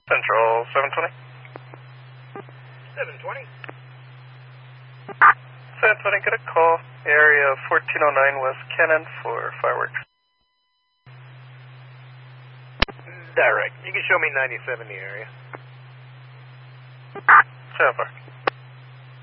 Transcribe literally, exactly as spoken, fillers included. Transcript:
Central seven twenty. seven twenty. seven twenty, get a call. Area fourteen oh nine West Cannon for fireworks. Direct. You can show me ninety-seven the area. seven four.